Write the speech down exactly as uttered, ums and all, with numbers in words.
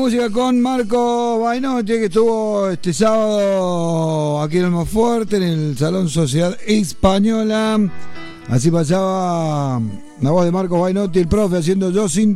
música con Marco Bainotti, que estuvo este sábado aquí en Almafuerte, en el Salón Sociedad Española. Así pasaba la voz de Marco Bainotti, el profe, haciendo Yo Sin